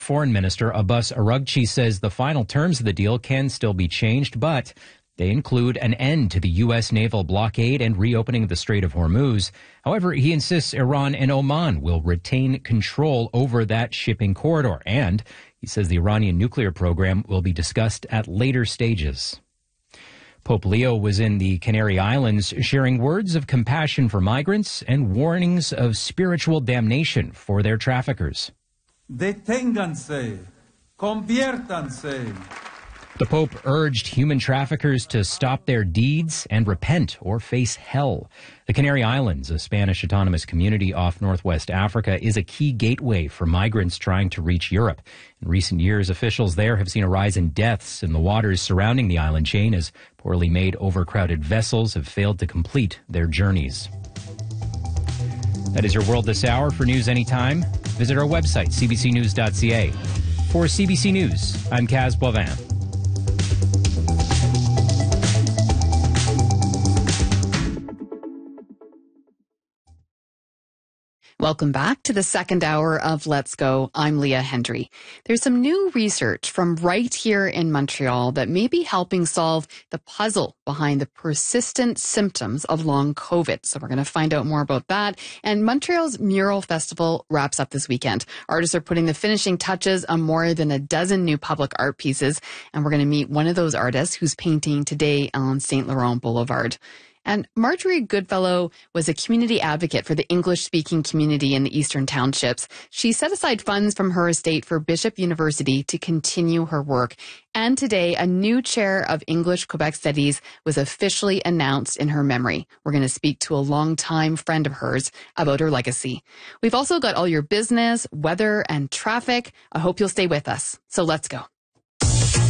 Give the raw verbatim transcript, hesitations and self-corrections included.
Foreign Minister Abbas Araghchi says the final terms of the deal can still be changed, but they include an end to the U S naval blockade and reopening the Strait of Hormuz. However, he insists Iran and Oman will retain control over that shipping corridor, and he says the Iranian nuclear program will be discussed at later stages. Pope Leo was in the Canary Islands sharing words of compassion for migrants and warnings of spiritual damnation for their traffickers. Deténganse, conviértanse. The Pope urged human traffickers to stop their deeds and repent or face hell. The Canary Islands, a Spanish autonomous community off northwest Africa, is a key gateway for migrants trying to reach Europe. In recent years, officials there have seen a rise in deaths in the waters surrounding the island chain as poorly made, overcrowded vessels have failed to complete their journeys. That is your world this hour. For news anytime, visit our website, c b c news dot c a. For C B C News, I'm Kaz Boivin. Welcome back to the second hour of Let's Go. I'm Leah Hendry. There's some new research from right here in Montreal that may be helping solve the puzzle behind the persistent symptoms of long COVID. So we're going to find out more about that. And Montreal's Mural Festival wraps up this weekend. Artists are putting the finishing touches on more than a dozen new public art pieces. And we're going to meet one of those artists who's painting today on Saint Laurent Boulevard. And Marjorie Goodfellow was a community advocate for the English-speaking community in the Eastern Townships. She set aside funds from her estate for Bishop University to continue her work. And today, a new chair of English Quebec Studies was officially announced in her memory. We're going to speak to a longtime friend of hers about her legacy. We've also got all your business, weather, and traffic. I hope you'll stay with us. So let's go.